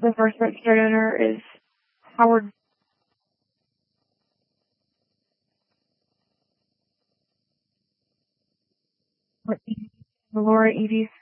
The first registered owner is Howard. Laura Edie